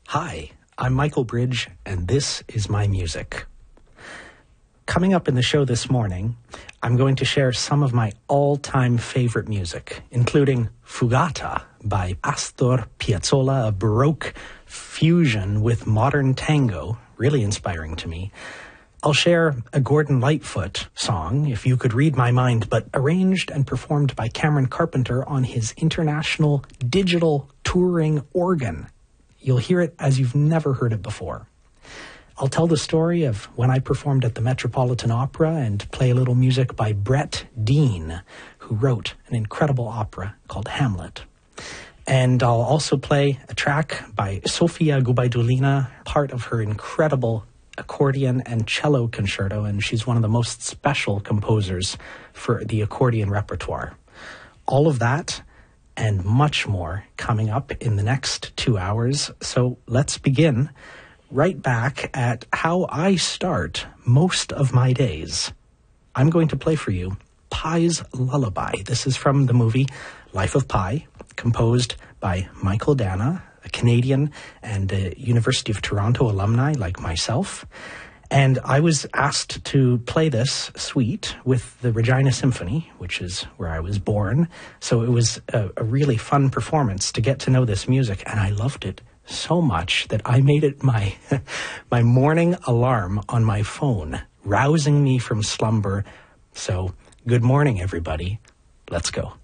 Hi, I'm Michael Bridge, and this is my music. Coming up in the show this morning, I'm going to share some of my all-time favorite music, including Fugata by Astor Piazzolla, a Baroque fusion with modern tango, really inspiring to me. I'll share a Gordon Lightfoot song, If You Could Read My Mind, but arranged and performed by Cameron Carpenter on his international digital touring organ. You'll hear it as you've never heard it before. I'll tell the story of when I performed at the Metropolitan Opera and play a little music by Brett Dean, who wrote an incredible opera called Hamlet. And I'll also play a track by Sofia Gubaidulina, part of her incredible accordion and cello concerto, and she's one of the most special composers for the accordion repertoire. All of that and much more coming up in the next 2 hours. So let's begin right back at how I start most of my days. I'm going to play for you Pi's Lullaby. This is from the movie Life of Pi, composed by Michael Dana, a Canadian and a University of Toronto alumni like myself. And I was asked to play this suite with the Regina Symphony, which is where I was born. So it was a really fun performance to get to know this music, and I loved it so much that I made it my my morning alarm on my phone, rousing me from slumber. So good morning, everybody. Let's go.